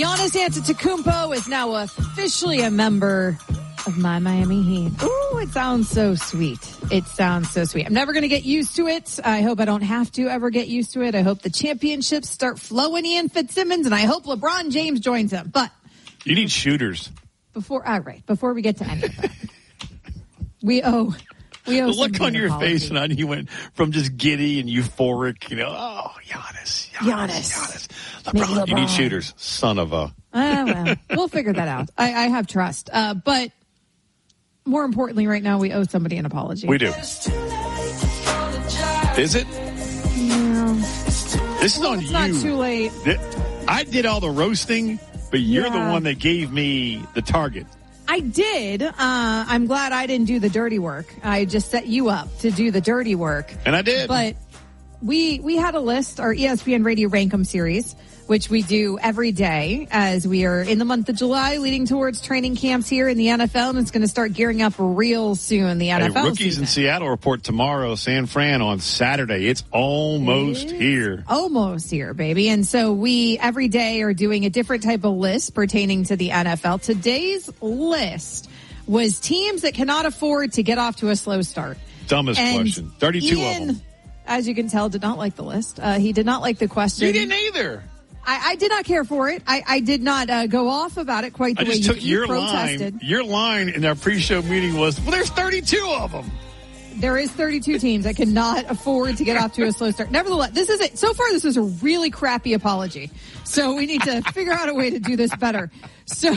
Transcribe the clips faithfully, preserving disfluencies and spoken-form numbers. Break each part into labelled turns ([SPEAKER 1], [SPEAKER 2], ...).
[SPEAKER 1] Giannis Antetokounmpo is now officially a member of my Miami Heat. Ooh, it sounds so sweet. It sounds so sweet. I'm never going to get used to it. I hope I don't have to ever get used to it. I hope the championships start flowing in Fitzsimmons, and I hope LeBron James joins him. But
[SPEAKER 2] you need shooters.
[SPEAKER 1] Before, all right, before we get to any of that, we owe... We
[SPEAKER 2] the look on your apology. face, and you went from just giddy and euphoric, you know, oh, Giannis, Giannis, Giannis. Giannis. LeBron, LeBron, you need shooters. Son of a.
[SPEAKER 1] uh, well, we'll figure that out. I, I have trust. Uh, but more importantly, right now, we owe somebody an apology.
[SPEAKER 2] We do. Is it?
[SPEAKER 1] No.
[SPEAKER 2] This is on
[SPEAKER 1] it's
[SPEAKER 2] you.
[SPEAKER 1] Not too late.
[SPEAKER 2] I did all the roasting, but you're
[SPEAKER 1] yeah.
[SPEAKER 2] the one that gave me the target.
[SPEAKER 1] I did. Uh, I'm glad I didn't do the dirty work. I just set you up to do the dirty work.
[SPEAKER 2] And I did.
[SPEAKER 1] But we we had a list, our E S P N Radio Rankum series, which we do every day as we are in the month of July leading towards training camps here in the N F L, and it's going to start gearing up real soon, the N F L
[SPEAKER 2] hey, rookies
[SPEAKER 1] season.
[SPEAKER 2] in Seattle report tomorrow, San Fran on Saturday. It's almost it's here.
[SPEAKER 1] Almost here, baby. And so we every day are doing a different type of list pertaining to the N F L. Today's list was teams that cannot afford to get off to a slow start.
[SPEAKER 2] Dumbest
[SPEAKER 1] and
[SPEAKER 2] question. thirty-two
[SPEAKER 1] Ian,
[SPEAKER 2] of them.
[SPEAKER 1] As you can tell, did not like the list. Uh, he did not like the question.
[SPEAKER 2] You didn't either.
[SPEAKER 1] I, I did not care for it. I, I did not uh, go off about it quite the
[SPEAKER 2] I just
[SPEAKER 1] way
[SPEAKER 2] took
[SPEAKER 1] you, you
[SPEAKER 2] your
[SPEAKER 1] protested.
[SPEAKER 2] line. Your line in our pre-show meeting was, well, there's thirty-two of them.
[SPEAKER 1] There is thirty-two teams that cannot afford to get off to a slow start. Nevertheless, this is it. So far, this is a really crappy apology. So we need to figure out a way to do this better. So,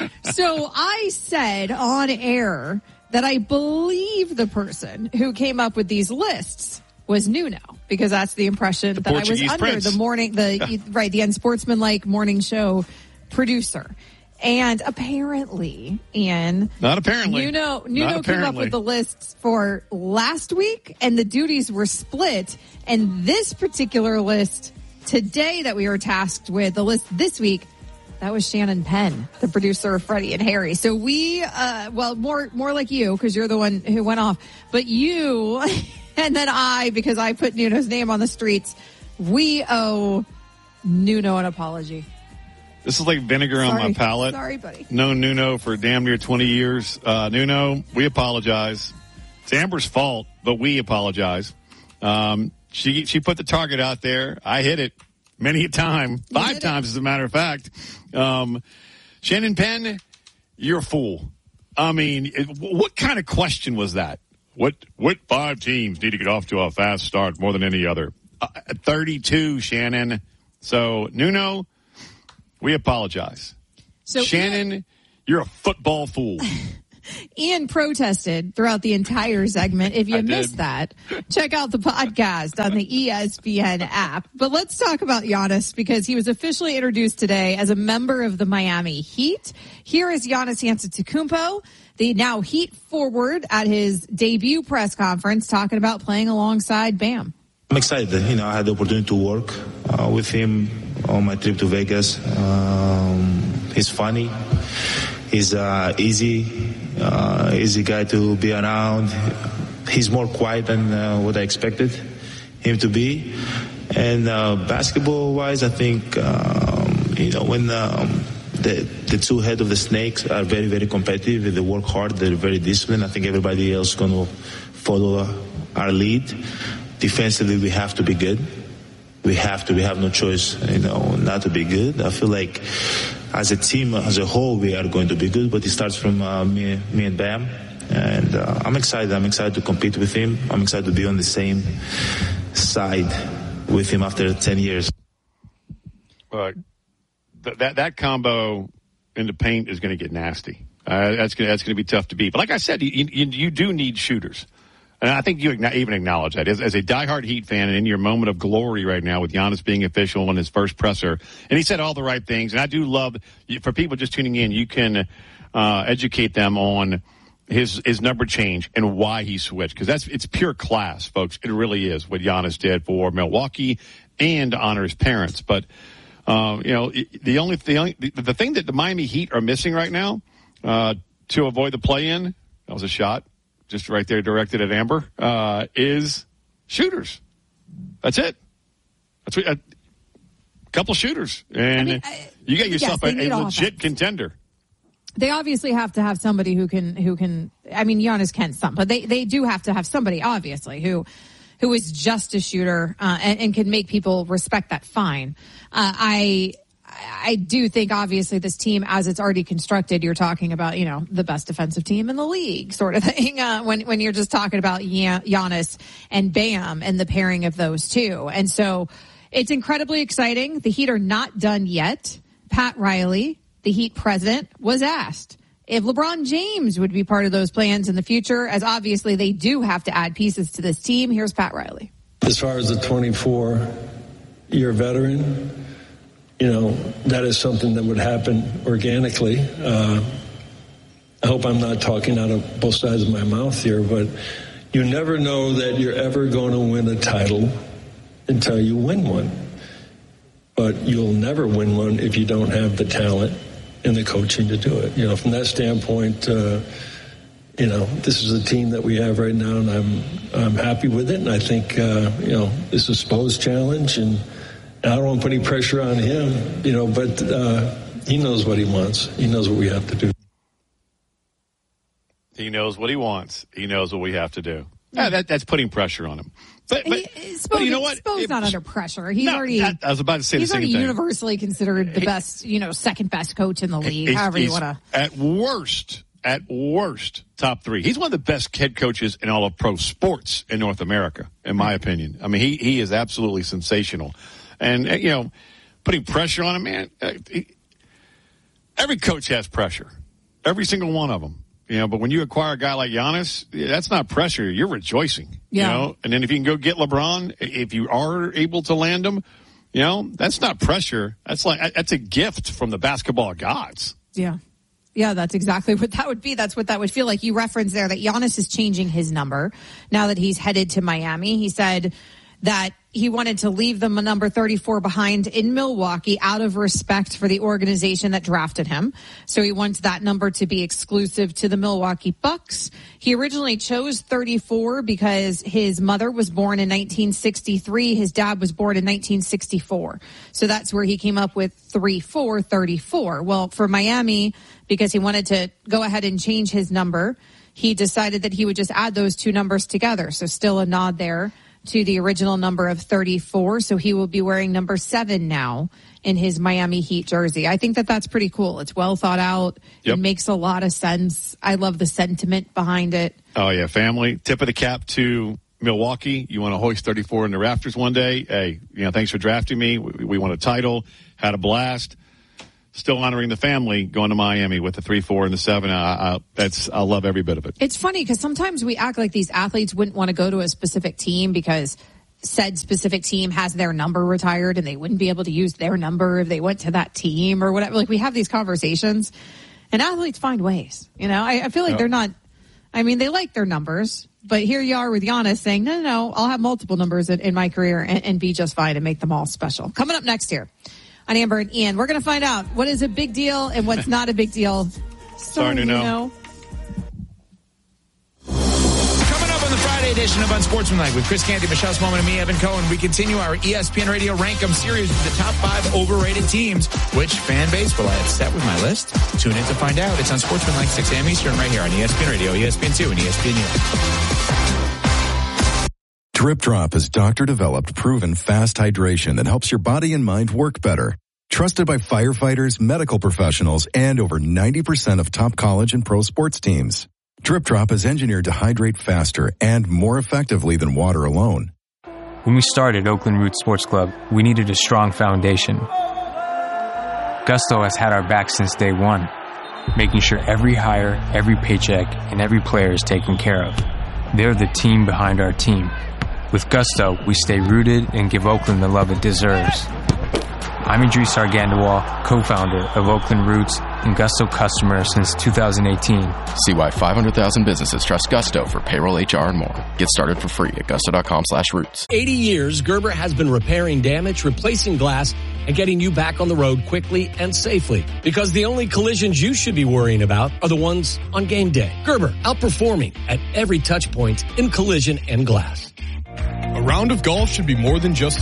[SPEAKER 1] so I said on air that I believe the person who came up with these lists was Nuno, because that's the impression
[SPEAKER 2] the
[SPEAKER 1] that
[SPEAKER 2] Portuguese
[SPEAKER 1] I was under
[SPEAKER 2] Prince.
[SPEAKER 1] the morning, the right, the unsportsmanlike morning show producer. And apparently, Ian,
[SPEAKER 2] not apparently,
[SPEAKER 1] Nuno, Nuno came up with the lists for last week, and the duties were split. And this particular list today that we were tasked with, the list this week, that was Shannon Penn, the producer of Freddie and Harry. So we, uh, well, more more like you, because you're the one who went off, but you. And then I, because I put Nuno's name on the streets, we owe Nuno an apology.
[SPEAKER 2] This is like vinegar
[SPEAKER 1] Sorry.
[SPEAKER 2] on my palate.
[SPEAKER 1] Sorry, buddy.
[SPEAKER 2] Known Nuno for damn near twenty years. Uh, Nuno, we apologize. It's Amber's fault, but we apologize. Um, she she put the target out there. I hit it many a time, five times as a matter of fact. Um, Shannon Penn, you're a fool. I mean, it, what kind of question was that? What what five teams need to get off to a fast start more than any other? Uh, thirty-two, Shannon. So, Nuno, we apologize. So Shannon, Ian, you're a football fool.
[SPEAKER 1] Ian protested throughout the entire segment. If you
[SPEAKER 2] I
[SPEAKER 1] missed
[SPEAKER 2] did.
[SPEAKER 1] that, check out the podcast on the E S P N app. But let's talk about Giannis, because he was officially introduced today as a member of the Miami Heat. Here is Giannis Antetokounmpo, the now Heat forward, at his debut press conference, talking about playing alongside Bam.
[SPEAKER 3] I'm excited. You know, I had the opportunity to work uh, with him on my trip to Vegas. Um, he's funny. He's uh, easy, uh, easy guy to be around. He's more quiet than uh, what I expected him to be. And uh, basketball-wise, I think, um, you know, when um, the, the two head of the Snakes are very, very competitive, they work hard, they're very disciplined. I think everybody else is going to follow our lead. Defensively, we have to be good. We have to. We have no choice, you know, not to be good. I feel like as a team, as a whole, we are going to be good, but it starts from uh, me, me and Bam. And uh, I'm excited. I'm excited to compete with him. I'm excited to be on the same side with him after ten years.
[SPEAKER 2] Well, th- that that combo in the paint is going to get nasty. Uh, that's going that's going to be tough to beat. But like I said, you, you, you do need shooters. And I think you even acknowledge that. As, as a diehard Heat fan and in your moment of glory right now with Giannis being official in his first presser, and he said all the right things. And I do love, for people just tuning in, you can uh, educate them on his his number change and why he switched. Because that's it's pure class, folks. It really is what Giannis did for Milwaukee and to honor his parents. But, uh, you know, the only, the only the, the thing that the Miami Heat are missing right now uh, to avoid the play-in, that was a shot. Just right there directed at Amber, uh, is shooters. That's it. That's what, a couple shooters. And
[SPEAKER 1] I mean, I,
[SPEAKER 2] You get yourself
[SPEAKER 1] yes,
[SPEAKER 2] a, a legit offense. contender.
[SPEAKER 1] They obviously have to have somebody who can, who can, I mean, Giannis can some, but they, they do have to have somebody, obviously, who, who is just a shooter, uh, and, and can make people respect that fine. Uh, I, I do think, obviously, this team, as it's already constructed, you're talking about, you know, the best defensive team in the league, sort of thing, uh, when, when you're just talking about Giannis and Bam and the pairing of those two. And so it's incredibly exciting. The Heat are not done yet. Pat Riley, the Heat president, was asked if LeBron James would be part of those plans in the future, as obviously they do have to add pieces to this team. Here's Pat Riley.
[SPEAKER 4] As far as the twenty-four-year veteran, you know, that is something that would happen organically. Uh, I hope I'm not talking out of both sides of my mouth here, but you never know that you're ever going to win a title until you win one. But you'll never win one if you don't have the talent and the coaching to do it. You know, from that standpoint, uh, you know, this is a team that we have right now, and I'm I'm happy with it. And I think, uh, you know, this is Spo's challenge, and I don't want to put any pressure on him, you know, but uh, he knows what he wants. He knows what we have to do.
[SPEAKER 2] He knows what he wants. He knows what we have to do. Yeah, that, that's putting pressure on him. But, but,
[SPEAKER 1] he, Spo,
[SPEAKER 2] but you know what?
[SPEAKER 1] Spo's not under pressure. He's
[SPEAKER 2] no,
[SPEAKER 1] already.
[SPEAKER 2] I, I was about to say the
[SPEAKER 1] he's
[SPEAKER 2] same
[SPEAKER 1] already
[SPEAKER 2] thing.
[SPEAKER 1] universally considered the he, best, you know, second best coach in the league.
[SPEAKER 2] He's,
[SPEAKER 1] however
[SPEAKER 2] he's
[SPEAKER 1] you want to.
[SPEAKER 2] At worst, at worst, top three. He's one of the best head coaches in all of pro sports in North America, in my opinion. I mean, he he is absolutely sensational, and uh, you know, putting pressure on him, man. Uh, he, every coach has pressure, every single one of them. You know, but when you acquire a guy like Giannis, that's not pressure. You're rejoicing. Yeah. You know, and then if you can go get LeBron, if you are able to land him, you know, that's not pressure. That's like that's a gift from the basketball gods.
[SPEAKER 1] Yeah. Yeah, that's exactly what that would be. That's what that would feel like. You referenced there that Giannis is changing his number now that he's headed to Miami. He said that he wanted to leave the number thirty-four behind in Milwaukee out of respect for the organization that drafted him. So he wants that number to be exclusive to the Milwaukee Bucks. He originally chose thirty-four because his mother was born in nineteen sixty-three. His dad was born in nineteen sixty-four. So that's where he came up with three four thirty-four. Well, for Miami, because he wanted to go ahead and change his number, he decided that he would just add those two numbers together. So still a nod there to the original number of thirty-four. So he will be wearing number seven now in his Miami Heat jersey. I think that that's pretty cool. It's well thought out. Yep. It makes a lot of sense. I love the sentiment behind it.
[SPEAKER 2] Oh, yeah. Family. Tip of the cap to Milwaukee. You want to hoist thirty-four in the rafters one day? Hey, you know, thanks for drafting me. We, we won a title. Had a blast. Still honoring the family, going to Miami with the three, four, and the seven. I, I, that's I love every bit of it.
[SPEAKER 1] It's funny because sometimes we act like these athletes wouldn't want to go to a specific team because said specific team has their number retired and they wouldn't be able to use their number if they went to that team or whatever. Like, we have these conversations, and athletes find ways. You know, I, I feel like yep. they're not. I mean, they like their numbers, but here you are with Giannis saying, "No, no, no, I'll have multiple numbers in, in my career and, and be just fine and make them all special." Coming up next here on Amber and Ian, we're going to find out what is a big deal and what's not a big deal. So,
[SPEAKER 2] Starting to know.
[SPEAKER 1] know.
[SPEAKER 5] Coming up on the Friday edition of Unsportsmanlike with Chris Canty, Michelle Smallman, and me, Evan Cohen, we continue our E S P N Radio Rank 'em series with the top five overrated teams. Which fan base will I have set with my list? Tune in to find out. It's Unsportsmanlike, six a.m. Eastern, right here on E S P N Radio, E S P N two, and E S P N U.
[SPEAKER 6] Drip Drop is doctor-developed, proven fast hydration that helps your body and mind work better. Trusted by firefighters, medical professionals, and over ninety percent of top college and pro sports teams. Drip Drop is engineered to hydrate faster and more effectively than water alone.
[SPEAKER 7] When we started Oakland Roots Sports Club, we needed a strong foundation. Gusto has had our back since day one, making sure every hire, every paycheck, and every player is taken care of. They're the team behind our team. With Gusto, we stay rooted and give Oakland the love it deserves. I'm Idris Argandawal, co-founder of Oakland Roots and Gusto customer since two thousand eighteen.
[SPEAKER 8] See why five hundred thousand businesses trust Gusto for payroll, H R, and more. Get started for free at gusto.com slash roots.
[SPEAKER 9] eighty years, Gerber has been repairing damage, replacing glass, and getting you back on the road quickly and safely. Because the only collisions you should be worrying about are the ones on game day. Gerber, outperforming at every touch point in collision and glass.
[SPEAKER 10] A round of golf should be more than just a game.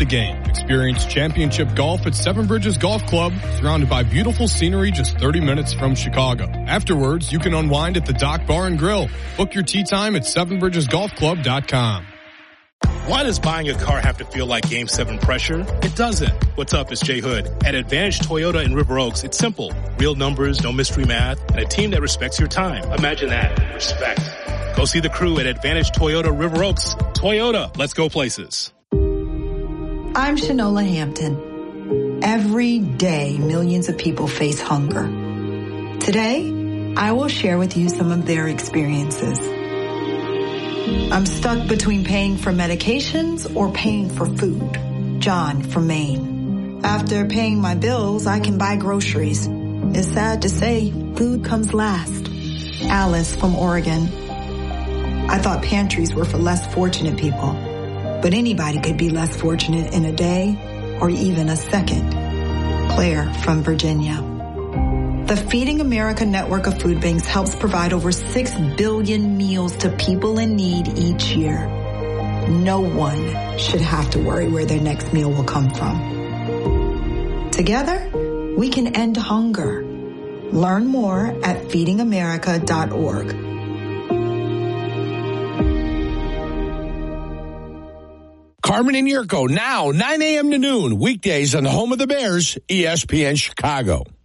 [SPEAKER 10] Experience championship golf at Seven Bridges Golf Club, surrounded by beautiful scenery just thirty minutes from Chicago. Afterwards, you can unwind at the Dock Bar and Grill. Book your tee time at seven bridges golf club dot com.
[SPEAKER 11] Why does buying a car have to feel like Game seven pressure? It doesn't. What's up, it's Jay Hood. At Advantage Toyota in River Oaks, it's simple. Real numbers, no mystery math, and a team that respects your time. Imagine that. Respect. Go see the crew at Advantage Toyota River Oaks. Toyota, let's go places.
[SPEAKER 12] I'm Shanola Hampton. Every day, millions of people face hunger. Today, I will share with you some of their experiences. I'm stuck between paying for medications or paying for food. John from Maine. After paying my bills, I can buy groceries. It's sad to say, food comes last. Alice from Oregon. I thought pantries were for less fortunate people, but anybody could be less fortunate in a day or even a second. Claire from Virginia. The Feeding America network of food banks helps provide over six billion meals to people in need each year. No one should have to worry where their next meal will come from. Together, we can end hunger. Learn more at feeding america dot org.
[SPEAKER 13] Carmen and Yurko, now, nine a.m. to noon, weekdays on the home of the Bears, E S P N Chicago.